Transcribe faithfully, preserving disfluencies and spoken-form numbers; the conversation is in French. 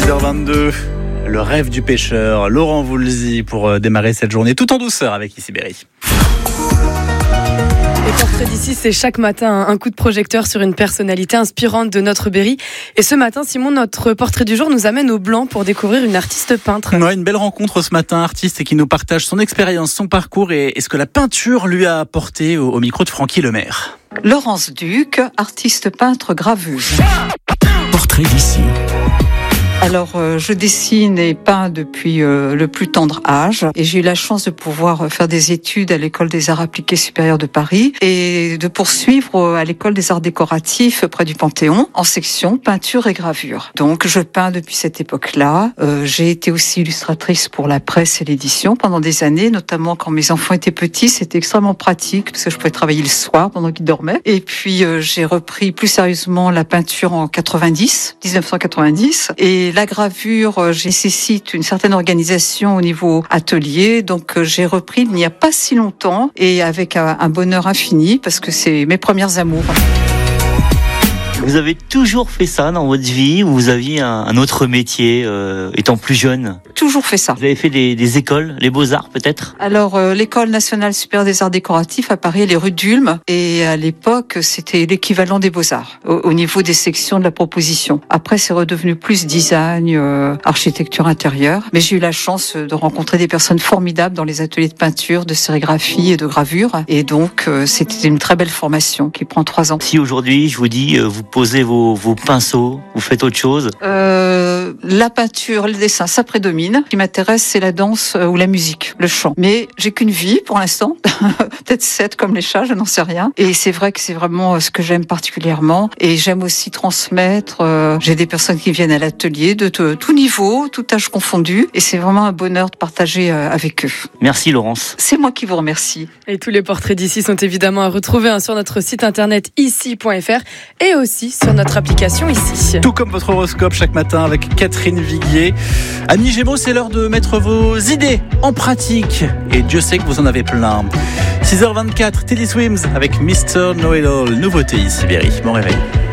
heures vingt-deux, le rêve du pêcheur, Laurent Voulzy pour démarrer cette journée tout en douceur avec Ici Berry. Les portraits d'ici, c'est chaque matin un coup de projecteur sur une personnalité inspirante de notre Berry. Et ce matin, Simon, notre portrait du jour nous amène au Blanc pour découvrir une artiste peintre. Ouais, une belle rencontre ce matin, artiste qui nous partage son expérience, son parcours et, et ce que la peinture lui a apporté au, au micro de Francky Lemaire. Laurence Duc, artiste peintre graveuse. Portrait d'ici. Alors, euh, je dessine et peins depuis euh, le plus tendre âge et j'ai eu la chance de pouvoir faire des études à l'École des Arts Appliqués Supérieurs de Paris et de poursuivre euh, à l'École des Arts Décoratifs près du Panthéon en section peinture et gravure. Donc, je peins depuis cette époque-là. Euh, j'ai été aussi illustratrice pour la presse et l'édition pendant des années, notamment quand mes enfants étaient petits. C'était extrêmement pratique parce que je pouvais travailler le soir pendant qu'ils dormaient. Et puis, euh, j'ai repris plus sérieusement la peinture en quatre-vingt-dix, dix-neuf cent quatre-vingt-dix et la gravure euh, nécessite une certaine organisation au niveau atelier, donc euh, j'ai repris il n'y a pas si longtemps et avec un, un bonheur infini parce que c'est mes premières amours. Vous avez toujours fait ça dans votre vie ou vous aviez un, un autre métier euh, étant plus jeune? Toujours fait ça. Vous avez fait des, des écoles, les Beaux-Arts peut-être? Alors, euh, l'École nationale supérieure des arts décoratifs à Paris, elle est rue d'Ulm et à l'époque, c'était l'équivalent des Beaux-Arts au, au niveau des sections de la proposition. Après, c'est redevenu plus design, euh, architecture intérieure. Mais j'ai eu la chance de rencontrer des personnes formidables dans les ateliers de peinture, de sérigraphie et de gravure. Et donc, euh, c'était une très belle formation qui prend trois ans. Si aujourd'hui, je vous dis, euh, vous posez vos, vos pinceaux, vous faites autre chose? euh, La peinture, le dessin, ça prédomine. Ce qui m'intéresse, c'est la danse ou la musique, le chant. Mais j'ai qu'une vie pour l'instant, peut-être sept comme les chats, je n'en sais rien. Et c'est vrai que c'est vraiment ce que j'aime particulièrement. Et j'aime aussi transmettre. Euh, j'ai des personnes qui viennent à l'atelier de tout, tout niveau, tout âge confondu. Et c'est vraiment un bonheur de partager euh, avec eux. Merci Laurence. C'est moi qui vous remercie. Et tous les portraits d'ici sont évidemment à retrouver hein, sur notre site internet ici point f r et aussi sur notre application Ici. Tout comme votre horoscope chaque matin avec Catherine Viguier. Amis Gémeaux, c'est l'heure de mettre vos idées en pratique. Et Dieu sait que vous en avez plein. six heures vingt-quatre, Teddy Swims avec mister Know-It-All. Nouveauté Ici Berry. Bon réveil.